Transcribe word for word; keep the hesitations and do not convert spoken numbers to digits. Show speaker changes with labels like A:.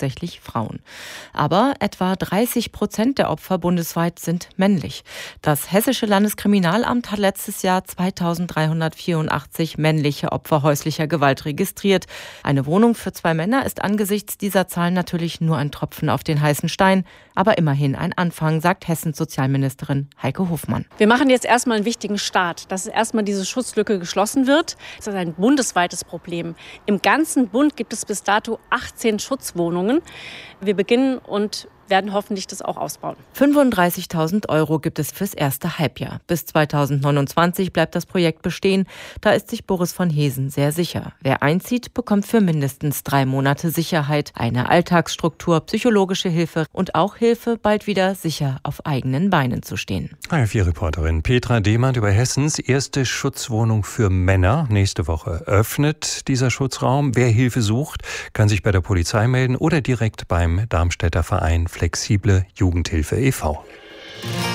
A: hauptsächlich Frauen. Aber etwa dreißig Prozent der Opfer bundesweit sind männlich. Das Hessische Landeskriminalamt hat letztes Jahr zweitausenddreihundertvierundachtzig männliche Opfer häuslicher Gewalt registriert. Eine Wohnung für zwei Männer ist angesichts dieser Zahlen natürlich nur ein Tropfen auf den heißen Stein, aber immerhin ein Anfang, sagt Hessens Sozialministerin Heike Hofmann.
B: Wir machen jetzt erstmal einen wichtigen Start, dass erstmal diese Schutzlücke geschlossen wird. Das ist ein bundesweites Problem. Im ganzen Bund gibt es bis dato achtzehn Schutzwohnungen. Wir beginnen und werden hoffentlich das auch ausbauen.
A: fünfunddreißigtausend Euro gibt es fürs erste Halbjahr. Bis zweitausendneunundzwanzig bleibt das Projekt bestehen. Da ist sich Boris von Hesen sehr sicher. Wer einzieht, bekommt für mindestens drei Monate Sicherheit, eine Alltagsstruktur, psychologische Hilfe und auch Hilfe, bald wieder sicher auf eigenen Beinen zu stehen.
C: H vier Reporterin Petra Demand über Hessens erste Schutzwohnung für Männer. Nächste Woche öffnet dieser Schutzraum. Wer Hilfe sucht, kann sich bei der Polizei melden oder direkt beim Darmstädter Verein Flexible Jugendhilfe e V